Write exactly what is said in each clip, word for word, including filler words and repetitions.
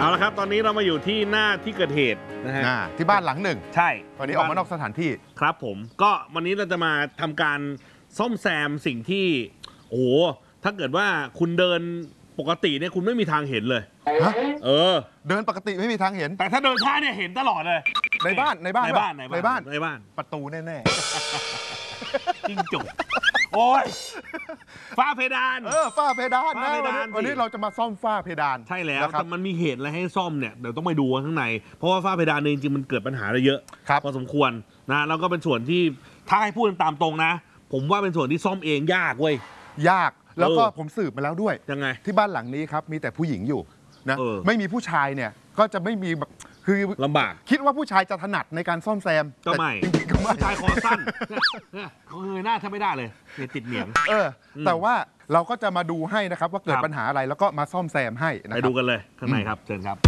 เอาละครับตอนนี้เรามาอยู่ที่หน้าที่เกิดเหตุนะฮะที่บ้านหลังหนึ่งใช่ตอนนี้ออกมานอกสถานที่ครับผมก็วันนี้เราจะมาทำการซ่อมแซมสิ่งที่โอ้ถ้าเกิดว่าคุณเดินปกติเนี่ยคุณไม่มีทางเห็นเลยเออเดินปกติไม่มีทางเห็นแต่ถ้าเดินช้าเนี่ยเห็นตลอดเลยในบ้านในบ้านในบ้านในบ้านในบ้านประตูแน่ๆจิ้งจกโอ้ยฝ้าเพดานเออฝ้าเพดานนะวันนี้เราจะมาซ่อมฝ้าเพดานใช่แล้วแต่มันมีเหตุอะไรให้ซ่อมเนี่ยเดี๋ยวต้องไปดูข้างในเพราะว่าฝ้าเพดานจริงๆมันเกิดปัญหาอะไรเยอะพอสมควรนะแล้วก็เป็นส่วนที่ถ้าให้พูดตามตรงนะผมว่าเป็นส่วนที่ซ่อมเองยากเว้ยยากแล้วก็ผมสืบมาแล้วด้วยยังไงที่บ้านหลังนี้ครับมีแต่ผู้หญิงอยู่นะไม่มีผู้ชายเนี่ยก็จะไม่มีแบบคือลำบากคิดว่าผู้ชายจะถนัดในการซ่อมแซมก็ไม่ผู้ชายคอสั้นเขาเงยหน้าถ้าไม่ได้เลยติดเหนียงเออแต่ว่าเราก็จะมาดูให้นะครับว่าเกิดปัญหาอะไรแล้วก็มาซ่อมแซมให้นะครับไปดูกันเลยข้างในครับเชิญครับ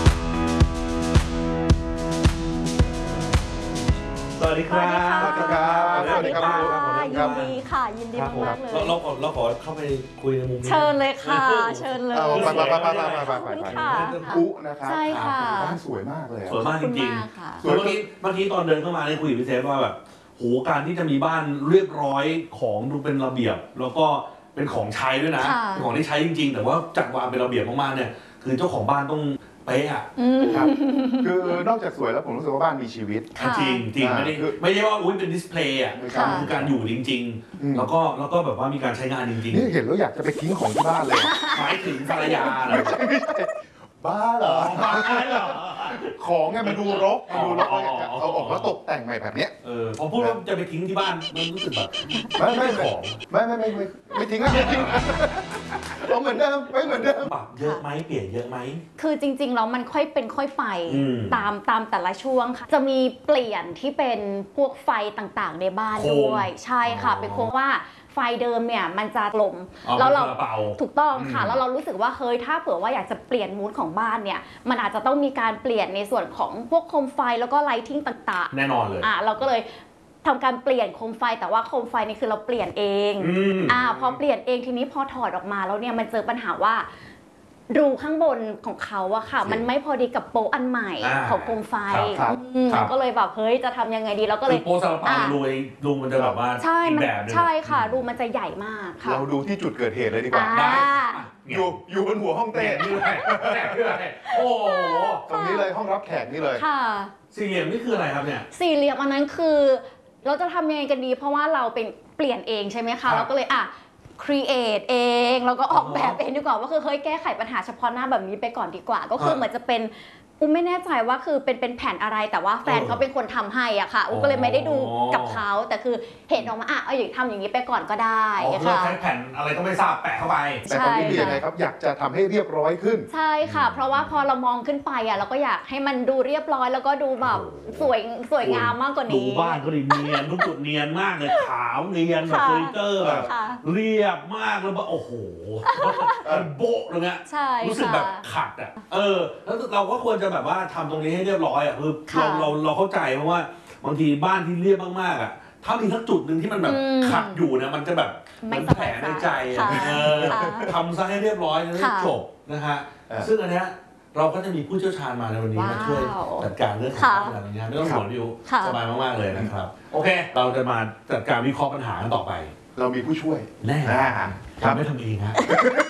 สวัสดีครับสวัสดีครับสวัสดีครับยินดีค่ะยินดีมากเลยเราขอเราขอเข้าไปคุยในมุมนี้เชิญเลยค่ะเชิญเลยไปไปไปไปไปไปไปอุนะครับใช่ค่ะบ้านสวยมากเลยสวยมากจริงๆเมื่อกี้เมื่อกี้ตอนเดินเข้ามาเนี่ยคุยกับพี่เซฟว่าแบบโหการที่จะมีบ้านเรียบร้อยของดูเป็นระเบียบแล้วก็เป็นของใช้ด้วยนะเป็นของที่ใช้จริงๆแต่ว่าจัดวางเป็นระเบียบมากๆเนี่ยคือเจ้าของบ้านต้องเป๊ะอ่ะครับคือนอกจากสวยแล้วผมรู้สึกว่าบ้านมีชีวิตจริงจริงไม่ได้ไม่ใช่ว่าอุ้ยเป็นดิสเพลย์อ่ะคือการอยู่จริงๆแล้วก็แล้วก็แบบว่ามีการใช้งานจริงๆนี่เห็นแล้วอยากจะไปทิ้งของที่บ้านเลยหมายถึงภรรยาเหรอบ้าเหรอของไงมันดูรกมันดูรกเอาออกแล้วตกแต่งใหม่แบบนี้เออผมพูดว่าจะไปทิ้งที่บ้านมันรู้สึกแบบไม่ไม่ของไม่ไม่ไม่ไม่ไม่ทิ้งไม่ทิ้งเอาเหมือนเดิมไม่เหมือนเดิมปรับเยอะไหมเปลี่ยนเยอะไหมคือจริงๆแล้วมันค่อยเป็นค่อยไปตามตามแต่ละช่วงค่ะจะมีเปลี่ยนที่เป็นพวกไฟต่างๆในบ้านด้วยใช่ค่ะเป็นโครงว่าไฟเดิมเนี่ยมันจะกลมแล้วเราถูกต้องค่ะแล้วเรารู้สึกว่าเฮ้ยถ้าเผื่อว่าอยากจะเปลี่ยนมูดของบ้านเนี่ยมันอาจจะต้องมีการเปลี่ยนในส่วนของพวกโคมไฟแล้วก็ไลทิงต่างๆแน่นอนเลยอ่ะเราก็เลยทำการเปลี่ยนโคมไฟแต่ว่าโคมไฟนี่คือเราเปลี่ยนเองอ่าพอเปลี่ยนเองทีนี้พอถอดออกมาแล้วเนี่ยมันเจอปัญหาว่ารูข้างบนของเขาอะค่ะมันไม่พอดีกับโป๊ะอันใหม่ของโคมไฟก็เลยแบบเฮ้ยจะทำยังไงดีแล้วก็เลยโป๊ะซาลาเปารูรูมันจะแบบว่าอีกแบบนึงใช่ค่ะรูมันจะใหญ่มากค่ะเราดูที่จุดเกิดเหตุเลยดีกว่าได้อยู่อยู่บนหัวห้องเต้นี่เลยโอ้ตรงนี้เลยห้องรับแขกนี่เลยค่ะสี่เหลี่ยมนี่คืออะไรครับเนี่ยสี่เหลี่ยมอันนั้นคือเราจะทำยังไงกันดีเพราะว่าเราเป็นเปลี่ยนเองใช่ไหมคะเราก็เลยอ่ะครีเอทเองแล้วก็ออกแบบเองดีกว่าว่าคือเฮ้ยแก้ไขปัญหาเฉพาะหน้าแบบนี้ไปก่อนดีกว่าก็คือเหมือนจะเป็นอุ้มไม่แน่ใจว่าคือเป็นเป็นแผ่นอะไรแต่ว่าแฟนเขาเป็นคนทำให้อ่ะค่ะอุ้มก็เลยไม่ได้ดูกับเขาแต่คือเห็นออกมาอ่ะเอาอย่างทำอย่างนี้ไปก่อนก็ได้ค่ะใช้แผ่นอะไรก็ไม่ทราบแปะเข้าไปแต่ตรงนี้ยังไงครับอยากจะทำให้เรียบร้อยขึ้นใช่ค่ะเพราะว่าพอเรามองขึ้นไปอ่ะเราก็อยากให้มันดูเรียบร้อยแล้วก็ดูแบบสวยสวยงามมากกว่านี้ดูบ้านก็ดีเนียนทุกจุดเนียนมากเลยขาวเนียนแบบเฟอร์นิเจอร์แบบเรียบมากแล้วแบบโอ้โหโบ๊ะเลยเนี่ยรู้สึกแบบขัดอ่ะเออแล้วเราก็ควรจะแบบว่าทำตรงนี้ให้เรียบร้อยอ่ะคือเราเราเราเข้าใจเพราะว่าบางทีบ้านที่เรียบมากๆอ่ะถ้ามีสักจุดหนึ่งที่มันแบบขัดอยู่นะมันจะแบบมันแผลในใจทำซะให้เรียบร้อยแล้วจบนะฮะซึ่งอันเนี้ยเราก็จะมีผู้เชี่ยวชาญมาในวันนี้มาช่วยจัดการเรื่องของปัญหานี้ไม่ต้องห่วงดิวสบายมากๆเลยนะครับโอเคเราจะมาจัดการวิเคราะห์ปัญหากันต่อไปเรามีผู้ช่วยแน่ทำไม่ทำเองฮะ